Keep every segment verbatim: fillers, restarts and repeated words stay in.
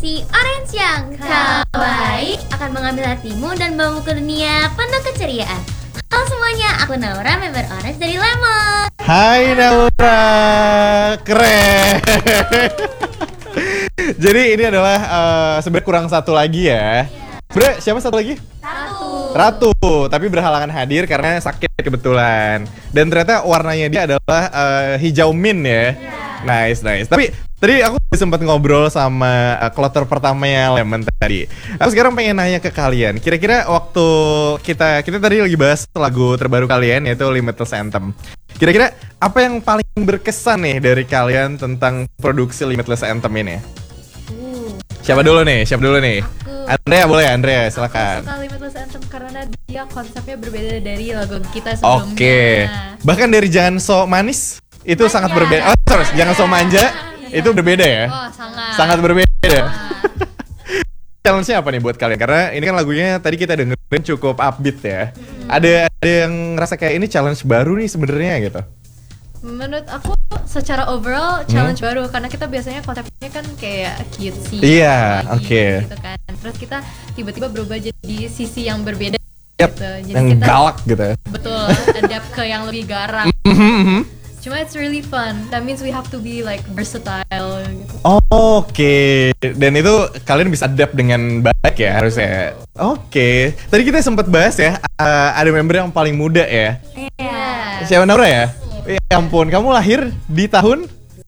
Si Orange yang kawaii akan mengambil hatimu dan membawamu ke dunia penuh keceriaan. Halo semuanya, aku Naura, member Orange dari Lemon. Hai Naura, keren. Jadi ini adalah uh, sebenarnya kurang satu lagi ya. Bre, siapa satu lagi? Ratu. Ratu, tapi berhalangan hadir karena sakit kebetulan. Dan ternyata warnanya dia adalah uh, hijau mint ya. Nice, nice. Tapi tadi aku sempat ngobrol sama uh, kloter pertamanya Lemon tadi. Aku sekarang pengen nanya ke kalian. Kira-kira waktu kita kita tadi lagi bahas lagu terbaru kalian yaitu Limitless Anthem. Kira-kira apa yang paling berkesan nih dari kalian tentang produksi Limitless Anthem ini? Uh, Siapa dulu nih? Siapa dulu nih? Aku. Andrea boleh, Andrea silakan. Aku suka Limitless Anthem karena dia konsepnya berbeda dari lagu kita sebelumnya. Oke. Bahkan dari Jangan So Manis itu Manja. sangat berbeda. Oh, terus Jangan So Manja itu berbeda ya? Oh, sangat. Sangat berbeda. Ah. Challenge-nya apa nih buat kalian? Karena ini kan lagunya tadi kita dengerin cukup upbeat ya. Hmm. Ada ada yang ngerasa kayak ini challenge baru nih sebenarnya gitu. Menurut aku secara overall challenge baru karena kita biasanya konsepnya kan kayak cutesy. Iya, lagi, oke. Gitu kan. Terus kita tiba-tiba berubah jadi sisi yang berbeda Yep, gitu. Jadi yang kita galak gitu. betul adapt ke yang lebih garang. Cuma it's really fun. That means we have to be like versatile gitu. Oke, dan itu kalian bisa adapt dengan baik ya harusnya. Oke, tadi kita sempat bahas ya, uh, ada member yang paling muda ya. Iya. Siapa Naura ya? Ya ampun, kamu lahir di tahun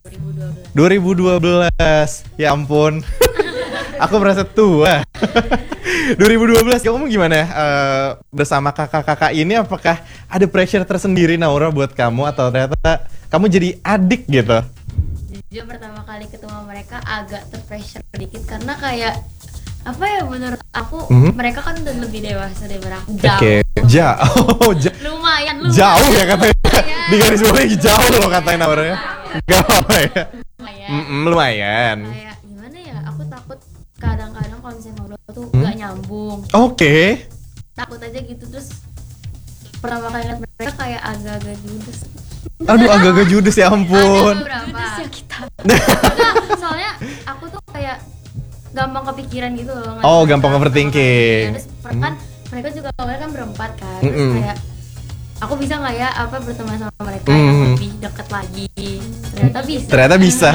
dua ribu dua belas. Ya ampun. Aku merasa tua. dua ribu dua belas, kamu gimana uh, bersama kakak-kakak ini? Apakah ada pressure tersendiri Naura buat kamu atau ternyata kamu jadi adik gitu? Jujur pertama kali ketemu mereka agak terpressure sedikit karena kayak apa ya, menurut aku Mhm. mereka kan udah lebih dewasa daripada aku. Oke, jauh, ja- Lumayan, lumayan. jauh ya katanya. Di garis bawahnya jauh loh katanya Naura ya. Gak apa ya. Lumayan. Mm-mm, lumayan. Kayak gimana ya? Aku takut kadang-kadang kalau misalnya ngobrol tuh Hmm? nggak nyambung. Oke. Takut aja gitu, terus pertama kali lihat mereka kayak agak-agak judes. Aduh, agak-agak judes ya ampun. Ada beberapa. Judes ya kita. Enggak, soalnya aku tuh kayak gampang kepikiran gitu loh. Oh, ngeliat gampang mereka, overthinking. Terus kan mereka juga awalnya kan berempat kan. Terus Mm-mm. kayak aku bisa nggak ya apa berteman sama mereka Mm. yang lebih dekat lagi. Ternyata bisa. Ternyata bisa.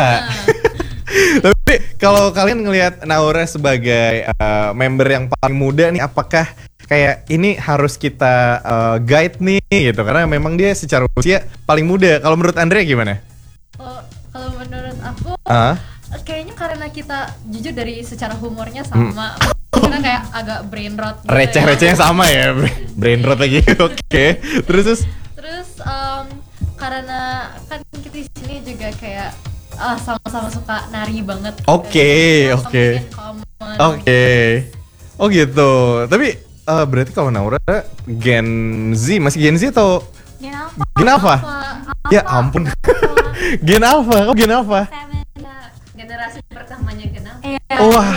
Tapi kalau kalian ngelihat Naura sebagai uh, member yang paling muda nih, apakah kayak ini harus kita uh, guide nih gitu? Karena memang dia secara usia paling muda. Kalau menurut Andrea gimana? Oh, kalau menurut aku Ah, kayaknya karena kita jujur dari secara humornya sama. Karena kayak agak brain rot gitu. receh-recehnya sama ya, brain rot lagi. Oke. Terus terus. Terus em, karena kan kita di sini juga kayak ah, sama-sama suka nari banget. Oke, Something oke. in common. Oke. Oh gitu. Tapi uh, berarti kalau Naura Gen Z, masih Gen Z atau Gen Alpha. Gen Alpha? Apa? Ya ampun. Gen Alpha, kok Gen Alpha? Generasi pertamanya kenal. Iya. Wah.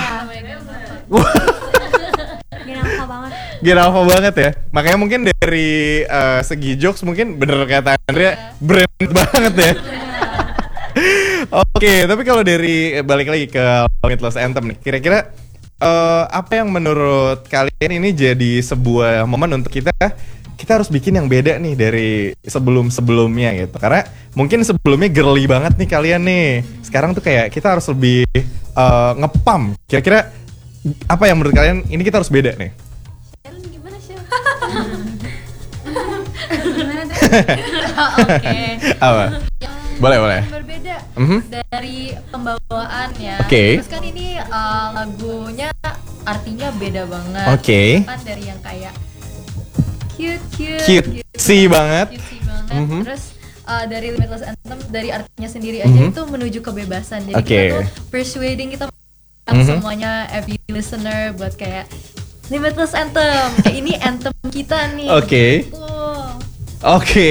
Gen Alpha banget. Gen Alpha banget ya. Makanya mungkin dari uh, segi jokes mungkin bener kata Andrea, brand banget ya. Oke, tapi kalau dari balik lagi ke Limitless Anthem nih, kira-kira uh, apa yang menurut kalian ini jadi sebuah momen untuk kita kita harus bikin yang beda nih dari sebelum-sebelumnya gitu. Karena mungkin sebelumnya girly banget nih kalian nih. Sekarang tuh kayak kita harus lebih uh, ngepam. Kira-kira apa yang menurut kalian ini kita harus beda nih? Ellen gimana sih? Oke. Apa? Boleh, boleh. Yang berbeda Mhm. dari pembawaan ya. Oke. Terus kan ini uh, lagunya artinya beda banget. Oke. Kan dari yang kayak cute cute, Cute, sih banget. cutesy banget. Mhm. Terus uh, dari Limitless Anthem dari artinya sendiri aja Mhm. itu menuju kebebasan. Jadi Oke. kita tuh persuading kita Mhm. semuanya every listener buat kayak Limitless Anthem. Kayak ini anthem kita nih. Oke. Wow. Oke.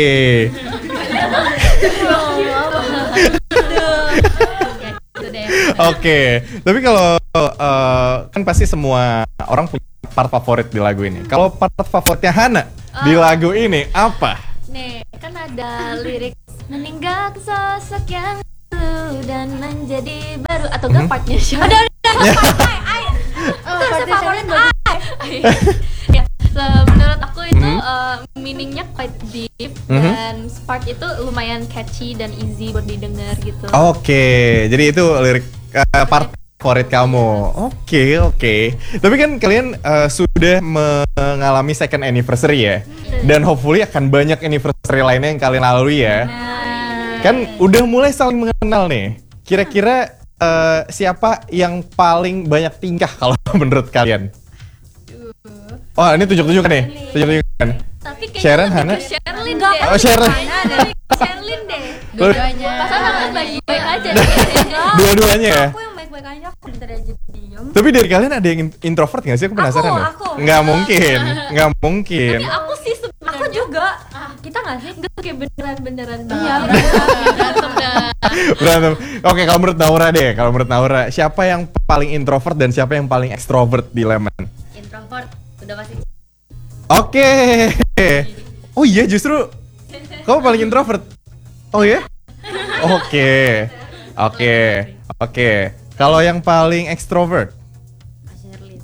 Gitu deh. Oke. Tapi kalau uh, kan pasti semua orang punya part favorit di lagu ini. Kalau part favoritnya Hana di Ah. lagu ini apa? Nih, kan ada lirik Meninggal sosok yang dulu dan menjadi baru, atau gak Mhm. partnya siapa? Ada, ada, Terus favorit I. Ya, so, menurut aku itu Mhm. uh, meaningnya quite deep Mhm. dan Spark itu lumayan catchy dan easy buat didengar gitu. Oke, jadi itu lirik uh, part favorit kamu. Oke, oke. Tapi kan kalian uh, sudah mengalami second anniversary ya. Dan hopefully akan banyak anniversary lainnya yang kalian lalui ya. Kan udah mulai saling mengenal nih. Kira-kira uh, siapa yang paling banyak tingkah kalau menurut kalian? Oh, ini tunjuk-tunjukkan nih. Tunjuk-tunjukkan. Tapi Sharon, kayaknya Hana? lebih ke Sherlyn Enggak, deh. Oh, Sharon. Sherlyn deh. Dua-duanya. Pasangan baik-baik aja. Dua-duanya ya? Aku yang baik-baik aja, aku dari tadi aja diem. Tapi dari kalian ada yang in- introvert gak sih? Aku penasaran Aku, deh. aku. Nggak mungkin, nggak mungkin. Aku sih sebenarnya. Aku juga. Kita nggak sih? Enggak kayak beneran-beneran. Iya, Berantem dah. Berantem. Oke, kalau menurut Naura deh, kalau menurut Naura, siapa yang paling introvert dan siapa yang paling extrovert di Lemon? Introvert udah pasti. Oke. Oh iya, justru kamu paling introvert. Oh iya? Oke. Oke. Oke. Kalau yang paling extrovert? Sherlyn.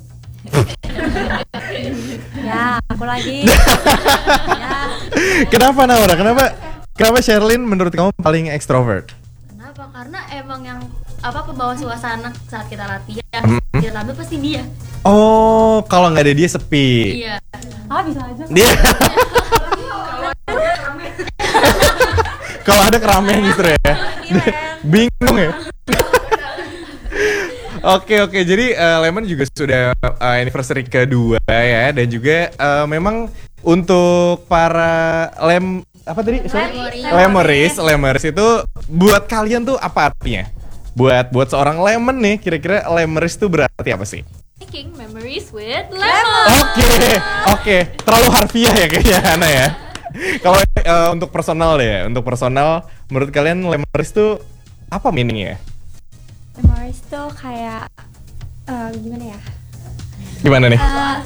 Ya, aku lagi. Ya. Kenapa Naura? Kenapa? Kenapa Sherlyn menurut kamu paling extrovert? Kenapa? Karena emang yang apa pembawa suasana saat kita latihan, Mhm. kita tampil pasti dia. Oh, kalau nggak ada dia sepi. Iya. Ah, bisa aja. Dia. Kalau ada keramaian justru ya. Bingung ya. Oke oke, jadi uh, Lemon juga sudah uh, anniversary kedua ya, dan juga uh, memang untuk para lem apa tadi? Sorry? Lemeris, Lemeris itu buat kalian tuh apa artinya? Buat buat seorang Lemon nih, kira-kira Lemeris tuh berarti apa sih? Making memories with Lemon. Oke, oke, terlalu harfiah ya kayaknya Hana ya. Kalau uh, untuk personal deh, ya, untuk personal, menurut kalian Lemeris tuh apa meaningnya? Memories tuh kayak eh, gimana ya? Gimana nih?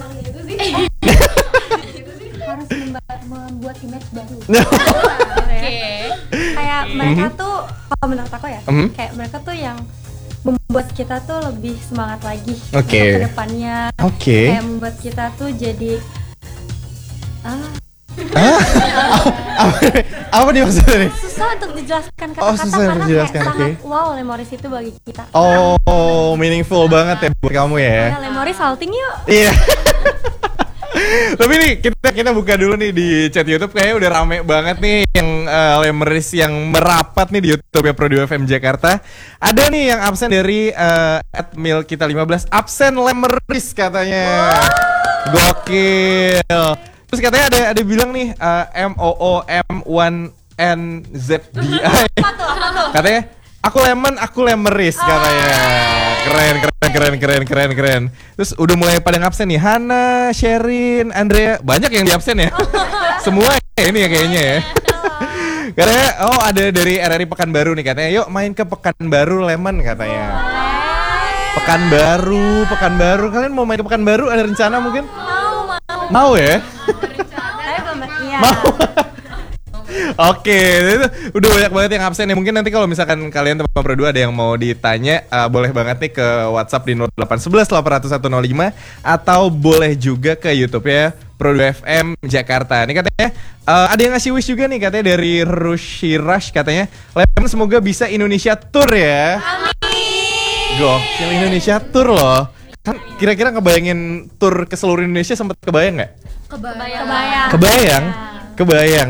Harus memba- membuat image baru. Oke. Kayak mereka tuh, kalau menurut aku ya, Mhm. kayak mereka tuh yang membuat kita tuh lebih semangat lagi Oke. untuk kedepannya. Oke. Kayak membuat kita tuh jadi ah, Hah? apa, apa nih maksudnya nih? susah untuk dijelaskan kata-kata Oh, susah karena dijelaskan, kayak oke. sangat wow Lemoris itu bagi kita. Oh, meaningful banget ya buat kamu ya. Ya, Lemoris salting yuk. Iya. Tapi nih kita kita buka dulu nih di chat YouTube, kayaknya udah rame banget nih yang uh, Lemeris yang merapat nih di YouTube ya Prodi F M Jakarta. Ada nih yang absen dari uh, at mil kita lima belas, absen Lemeris katanya. Gokil. Terus katanya ada ada bilang nih uh, M O O M satu N Z D I. Katanya aku Lemon, aku Lemeris katanya. Keren, keren, keren, keren, keren, keren. Terus udah mulai pada ngabsen nih, Hana, Sherin, Andrea, banyak yang di absen ya. Semua ya ini ya kayaknya ya. Katanya, oh ada dari R R I Pekanbaru nih katanya, yuk main ke Pekanbaru Lemon katanya. Pekanbaru, Pekanbaru, kalian mau main ke Pekanbaru? Ada rencana mungkin? Mau, mau. Mau ya? Saya belum iya. Mau. Oke, itu udah banyak banget yang absen ya. Mungkin nanti kalau misalkan kalian teman Pro dua ada yang mau ditanya, uh, boleh banget nih ke WhatsApp di nol delapan satu satu delapan nol satu nol lima atau boleh juga ke YouTube ya Pro dua F M Jakarta. Ini katanya uh, ada yang ngasih wish juga nih katanya dari Rushi Rush katanya, Lemon semoga bisa Indonesia Tour ya. Amin. Gokil, Indonesia Tour loh. Kan kira-kira ngebayangin tour ke seluruh Indonesia sempat kebayang nggak? Kebayang. Kebayang. Kebayang, kebayang.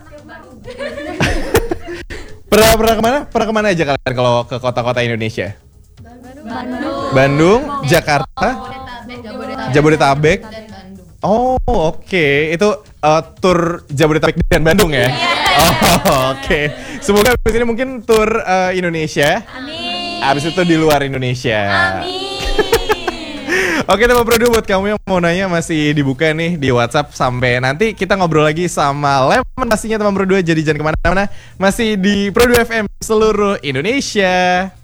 pernah pernah kemana? Pernah kemana aja kalian kalau ke kota-kota Indonesia? Bandung. Bandung, Jakarta, Jabodetabek. Oh oke, itu uh, tour Jabodetabek dan Bandung ya? Oh oke, semoga abis ini mungkin tour uh, Indonesia. Amin. Abis itu di luar Indonesia. Amin. Oke teman Pro dua, buat kamu yang mau nanya masih dibuka nih di WhatsApp. Sampai nanti kita ngobrol lagi sama Lemon pastinya teman Pro dua. Jadi jangan kemana-mana, masih di Pro dua F M seluruh Indonesia.